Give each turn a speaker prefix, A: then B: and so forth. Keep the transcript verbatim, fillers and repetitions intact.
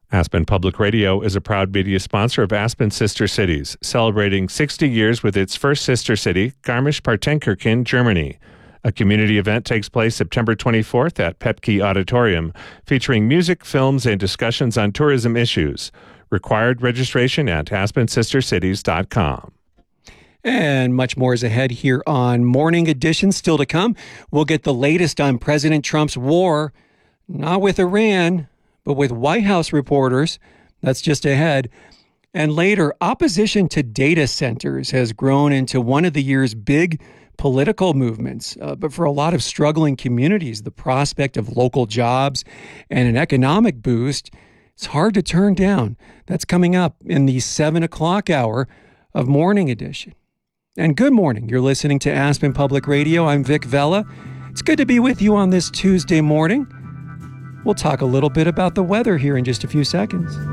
A: Aspen Public Radio is a proud media sponsor of Aspen Sister Cities, celebrating sixty years with its first sister city, Garmisch-Partenkirchen, Germany. A community event takes place September twenty-fourth at Pepke Auditorium, featuring music, films, and discussions on tourism issues. Required registration at aspen sister cities dot com.
B: And much more is ahead here on Morning Edition. Still to come, we'll get the latest on President Trump's war, not with Iran, but with White House reporters. That's just ahead. And later, opposition to data centers has grown into one of the year's big political movements. Uh, but for a lot of struggling communities, the prospect of local jobs and an economic boost, it's hard to turn down. That's coming up in the seven o'clock hour of Morning Edition. And good morning. You're listening to Aspen Public Radio. I'm Vic Vela. It's good to be with you on this Tuesday morning. We'll talk a little bit about the weather here in just a few seconds.